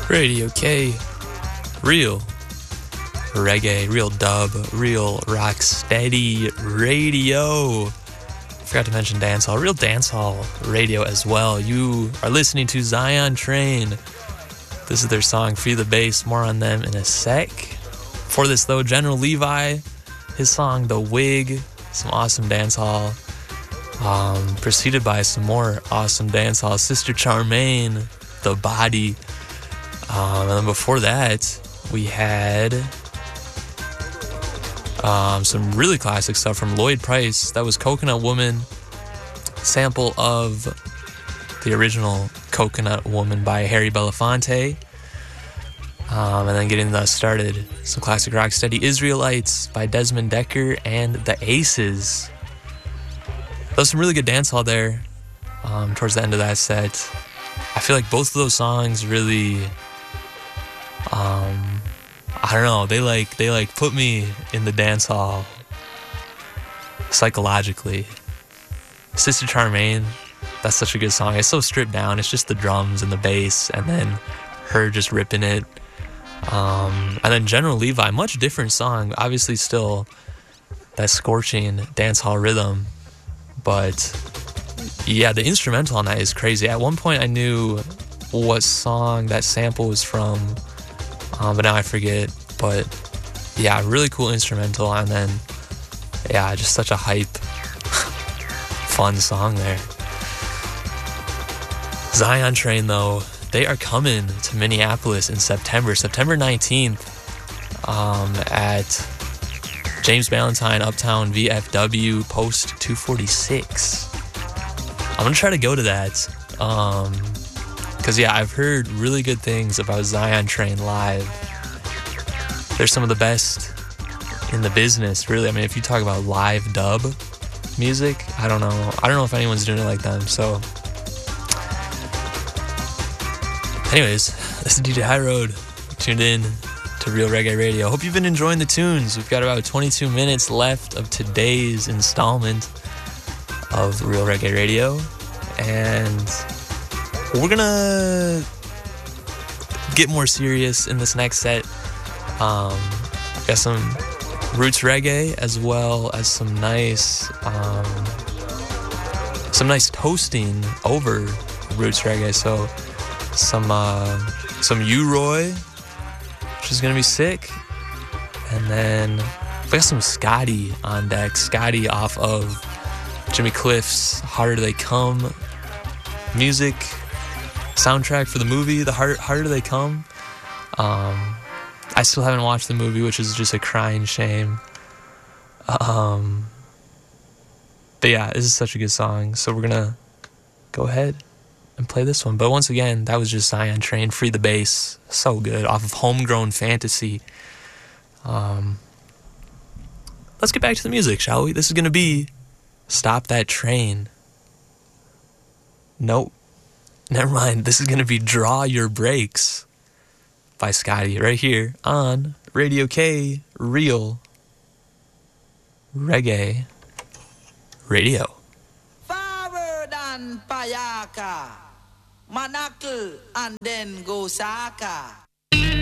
Radio K, real reggae, real dub, real rock steady radio. Forgot to mention dancehall, real dancehall radio as well. You are listening to Zion Train. This is their song, Free the Bass. More on them in a sec. For this though, General Levi, his song, The Wig, some awesome dancehall. Preceded by some more awesome dancehall, Sister Charmaine, The Body. And then before that, we had some really classic stuff from Lloyd Price. That was Coconut Woman, sample of the original Coconut Woman by Harry Belafonte. And then getting us started, some classic rock steady, Israelites by Desmond Decker and the Aces. There was some really good dancehall there towards the end of that set. I feel like both of those songs really, I don't know, they like put me in the dancehall psychologically. Sister Charmaine, that's such a good song. It's so stripped down. It's just the drums and the bass and then her just ripping it. And then General Levi, much different song. Obviously still that scorching dancehall rhythm. But yeah, the instrumental on that is crazy. At one point I knew what song that sample was from, but now I forget. But yeah, really cool instrumental. And then yeah, just such a hype, fun song there. Zion Train though, they are coming to Minneapolis in September 19th at James Ballantyne Uptown VFW Post 246. I'm gonna try to go to that because yeah, I've heard really good things about Zion Train live. They're some of the best in the business, really. I mean, if you talk about live dub music, I don't know if anyone's doing it like them. So anyways, this is DJ High Road, tuned in to Real Reggae Radio. Hope you've been enjoying the tunes. We've got about 22 minutes left of today's installment of Real Reggae Radio, and we're gonna get more serious in this next set. Got some roots reggae as well as some nice toasting over roots reggae. So some U-Roy, which is gonna be sick, and then we got some Scotty on deck. Scotty off of Jimmy Cliff's Harder They Come music soundtrack for the movie The Harder They Come. I still haven't watched the movie, which is just a crying shame. But yeah, this is such a good song, so we're gonna go ahead and play this one. But once again, that was just Zion Train, Free the Bass. So good, off of Homegrown Fantasy. Let's get back to the music, shall we? This is gonna be Stop That Train. Nope, never mind. This is gonna be Draw Your Brakes by Scotty, right here on Radio K, Real Reggae Radio. Forward and Payaka, Manakal and then go Saka.